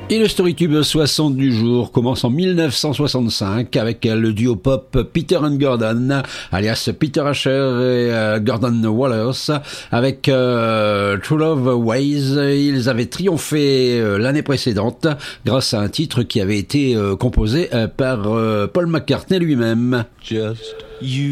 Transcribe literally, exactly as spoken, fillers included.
Et le Storytube soixante du jour commence en mille neuf cent soixante-cinq avec le duo pop Peter and Gordon, alias Peter Asher et euh, Gordon Wallace, avec euh, True Love Ways. Ils avaient triomphé euh, l'année précédente grâce à un titre qui avait été euh, composé euh, par euh, Paul McCartney lui-même. Just you.